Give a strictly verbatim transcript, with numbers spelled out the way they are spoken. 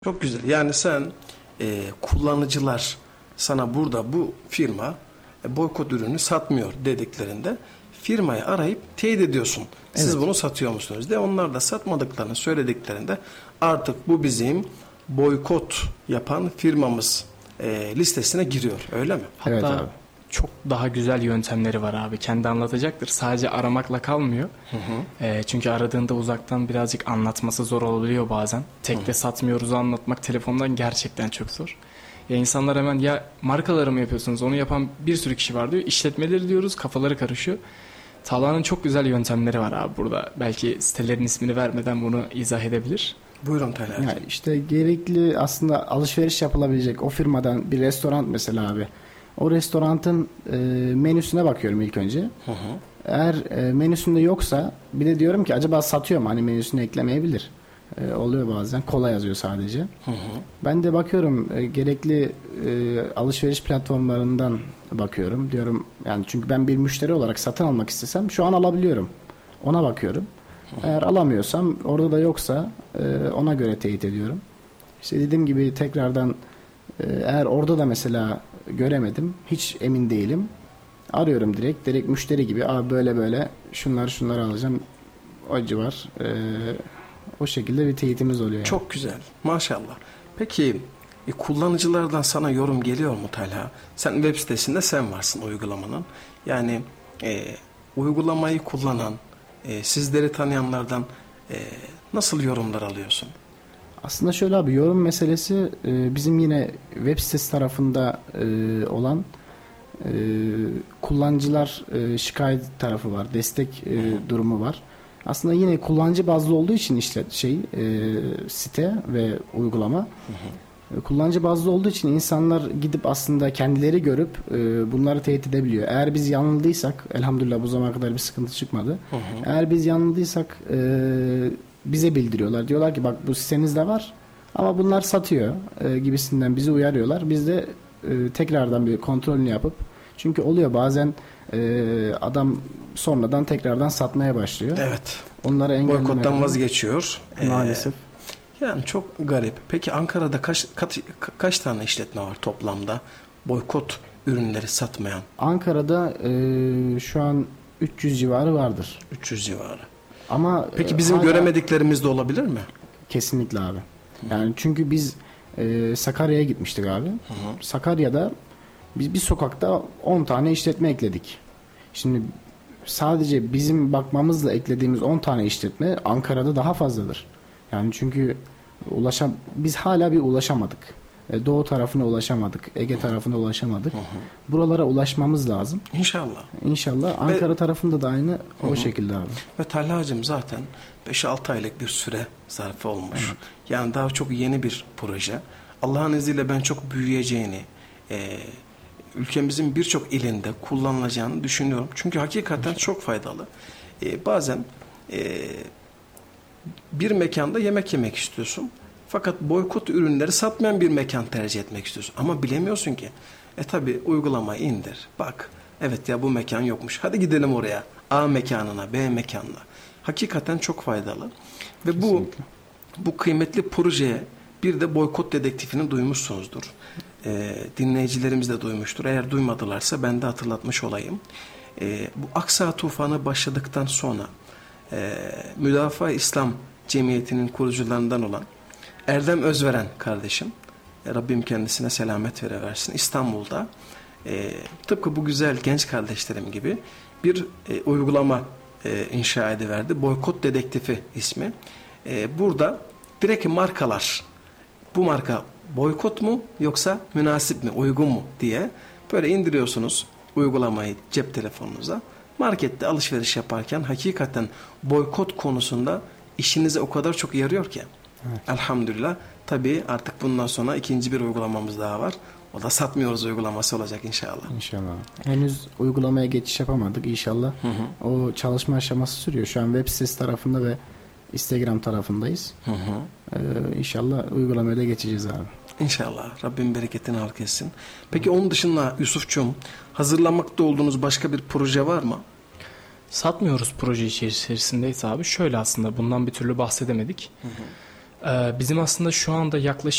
Çok güzel. Yani sen e, kullanıcılar sana burada bu firma e, boykot ürünü satmıyor dediklerinde firmayı arayıp teyit ediyorsun. Siz Evet. bunu satıyor musunuz de onlar da satmadıklarını söylediklerinde artık bu bizim boykot yapan firmamız e, listesine giriyor. Öyle mi? Evet Hatta abi. çok daha güzel yöntemleri var abi. Kendi anlatacaktır. Sadece aramakla kalmıyor. Ee, çünkü aradığında uzaktan birazcık anlatması zor olabiliyor bazen. Tek de satmıyoruz anlatmak telefondan gerçekten çok zor. Ya insanlar hemen ya markaları mı yapıyorsunuz? Onu yapan bir sürü kişi var diyor. İşletmeleri diyoruz. Kafaları karışıyor. Talha'nın çok güzel yöntemleri var abi burada. Belki sitelerin ismini vermeden bunu izah edebilir. Buyurun Talha. Ya işte gerekli aslında alışveriş yapılabilecek o firmadan bir restoran mesela abi. O restoranın e, menüsüne bakıyorum ilk önce. Hı hı. Eğer e, menüsünde yoksa bir de diyorum ki acaba satıyor mu? Hani menüsüne eklemeyebilir. E, oluyor bazen. Kola yazıyor sadece. Hı hı. Ben de bakıyorum e, gerekli e, alışveriş platformlarından bakıyorum. Diyorum yani çünkü ben bir müşteri olarak satın almak istesem şu an alabiliyorum. Ona bakıyorum. Eğer alamıyorsam orada da yoksa e, ona göre teyit ediyorum. İşte dediğim gibi tekrardan e, eğer orada da mesela göremedim, hiç emin değilim. Arıyorum direkt, direkt müşteri gibi. Abi böyle böyle şunları şunları alacağım. O civar. E, o şekilde bir teyitimiz oluyor. Yani. Çok güzel. Maşallah. Peki e, kullanıcılardan sana yorum geliyor mu Talha? Sen web sitesinde sen varsın uygulamanın. Yani e, uygulamayı kullanan, e, sizleri tanıyanlardan e, nasıl yorumlar alıyorsun? Aslında şöyle abi yorum meselesi e, bizim yine web sitesi tarafında e, olan e, kullanıcılar e, şikayet tarafı var, destek e, durumu var. Aslında yine kullanıcı bazlı olduğu için işte şey e, site ve uygulama Hı hı. e, kullanıcı bazlı olduğu için insanlar gidip aslında kendileri görüp e, bunları teyit edebiliyor. Eğer biz yanıldıysak elhamdülillah bu zamana kadar bir sıkıntı çıkmadı. Hı hı. Eğer biz yanıldıysak e, bize bildiriyorlar. Diyorlar ki bak bu sitenizde var ama bunlar satıyor e, gibisinden bizi uyarıyorlar. Biz de e, tekrardan bir kontrolünü yapıp çünkü oluyor bazen e, adam sonradan tekrardan satmaya başlıyor. Evet. Onları engellemek Boykottan vazgeçiyor. Ee, maalesef. yani çok garip. Peki Ankara'da kaç, kaç, kaç tane işletme var toplamda boykot ürünleri satmayan? Ankara'da e, şu an üç yüz civarı vardır. üç yüz civarı. Ama Peki e, bizim hala- göremediklerimiz de olabilir mi? Kesinlikle abi. Yani çünkü biz e, Sakarya'ya gitmiştik abi. Hı hı. Sakarya'da biz bir sokakta on tane işletme ekledik. Şimdi sadece bizim bakmamızla eklediğimiz on tane işletme Ankara'da daha fazladır. Yani çünkü ulaşam biz hala bir ulaşamadık. E, Doğu tarafına ulaşamadık. Ege tarafına ulaşamadık. Hı hı. Buralara ulaşmamız lazım. İnşallah. İnşallah Ankara tarafında da aynı Hı hı. o şekilde abi. Ve Talha'cığım zaten beş altı aylık bir süre zarfı olmuş. Yani daha çok yeni bir proje. Allah'ın izniyle ben çok büyüyeceğini, e, ülkemizin birçok ilinde kullanılacağını düşünüyorum. Çünkü hakikaten çok faydalı. E, bazen e, bir mekanda yemek yemek istiyorsun. Fakat boykot ürünleri satmayan bir mekan tercih etmek istiyorsun. Ama bilemiyorsun ki. E tabi uygulamayı indir. Bak evet ya bu mekan yokmuş. Hadi gidelim oraya. A mekanına, B mekanına. Hakikaten çok faydalı. Ve bu Kesinlikle. bu kıymetli projeye bir de boykot dedektifini duymuşsunuzdur. E, dinleyicilerimiz de duymuştur. Eğer duymadılarsa ben de hatırlatmış olayım. E, bu Aksa tufanı başladıktan sonra e, Müdafaa İslam Cemiyeti'nin kurucularından olan Erdem Özveren kardeşim, e, Rabbim kendisine selamet veriversin, İstanbul'da e, tıpkı bu güzel genç kardeşlerim gibi bir e, uygulama e, inşa ediverdi. Boykot Dedektifi ismi. E, burada direkt markalar, bu marka boykot mu yoksa münasip mi, uygun mu diye böyle indiriyorsunuz uygulamayı cep telefonunuza. Markette alışveriş yaparken hakikaten boykot konusunda işinize o kadar çok yarıyor ki. Evet. Elhamdülillah. Tabii artık bundan sonra ikinci bir uygulamamız daha var. O da satmıyoruz uygulaması olacak inşallah. İnşallah. Henüz uygulamaya geçiş yapamadık inşallah. Hı hı. O çalışma aşaması sürüyor. Şu an web sitesi tarafında ve Instagram tarafındayız. Hı hı. Ee, inşallah uygulamaya da geçeceğiz abi. İnşallah. Rabbim bereketini halk etsin. Peki onun dışında Yusuf'cum hazırlamakta olduğunuz başka bir proje var mı? Satmıyoruz proje içerisindeyiz abi. Şöyle aslında bundan bir türlü bahsedemedik. Hı hı. Ee, bizim aslında şu anda yaklaşık